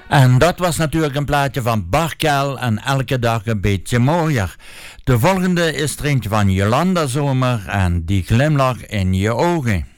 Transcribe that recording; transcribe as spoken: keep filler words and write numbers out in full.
En dat was natuurlijk een plaatje van Barkel en elke dag een beetje mooier. De volgende is er eentje van Jolanda Zomer en die glimlach in je ogen.